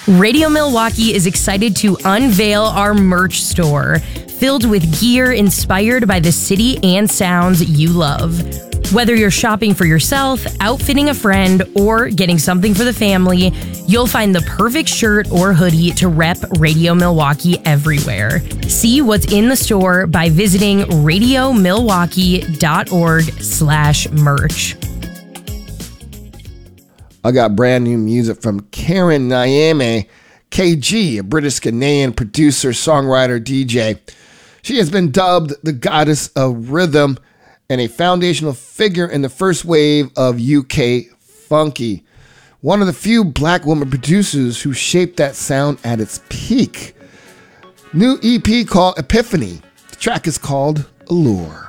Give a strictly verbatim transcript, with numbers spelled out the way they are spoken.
Radio Milwaukee is excited to unveil our merch store, filled with gear inspired by the city and sounds you love. Whether you're shopping for yourself, outfitting a friend, or getting something for the family, you'll find the perfect shirt or hoodie to rep Radio Milwaukee everywhere. See what's in the store by visiting radiomilwaukee.org slash merch. I got brand new music from Karen Nyame, K G, a British Ghanaian producer, songwriter, D J. She has been dubbed the goddess of rhythm and a foundational figure in the first wave of U K funky. One of the few black woman producers who shaped that sound at its peak. New E P called Epiphany. The track is called Allure.